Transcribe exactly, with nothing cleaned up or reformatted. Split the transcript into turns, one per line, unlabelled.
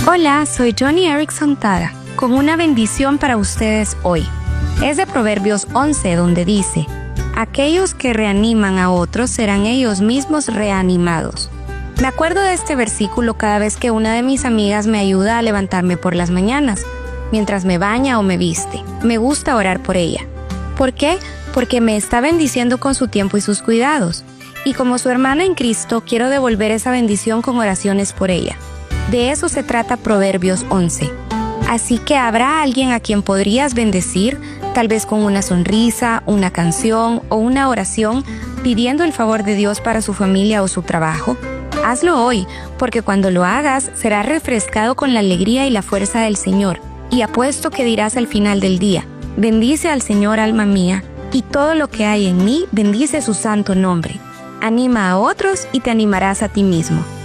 Hola, soy Johnny Erickson Tada, con una bendición para ustedes hoy. Es de Proverbios once, donde dice: aquellos que reaniman a otros serán ellos mismos reanimados. Me acuerdo de este versículo cada vez que una de mis amigas me ayuda a levantarme por las mañanas, mientras me baña o me viste. Me gusta orar por ella. ¿Por qué? Porque me está bendiciendo con su tiempo y sus cuidados. Y como su hermana en Cristo, quiero devolver esa bendición con oraciones por ella. De eso se trata Proverbios once. Así que habrá alguien a quien podrías bendecir, tal vez con una sonrisa, una canción o una oración, pidiendo el favor de Dios para su familia o su trabajo. Hazlo hoy, porque cuando lo hagas serás refrescado con la alegría y la fuerza del Señor. Y apuesto que dirás al final del día: bendice al Señor, alma mía, y todo lo que hay en mí bendice su santo nombre. Anima a otros y te animarás a ti mismo.